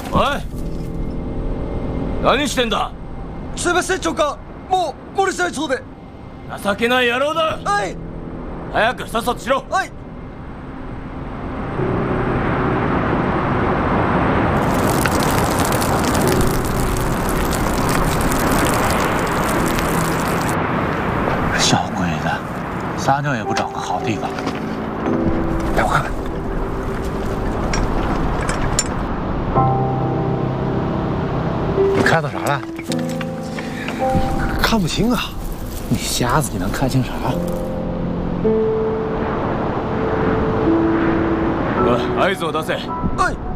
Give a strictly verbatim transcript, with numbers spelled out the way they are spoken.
おい、何してんだ。 すいません長官、もう漏れちゃいそうで。 情けない野郎だ。 はい。 早くさっさとしろ。 はい。 小鬼子，撒尿也不找个好地方。 来，我看看。 你看到啥了？ 看不清啊。 你瞎子，你能看清啥？ おい、合図を出せ。 はい。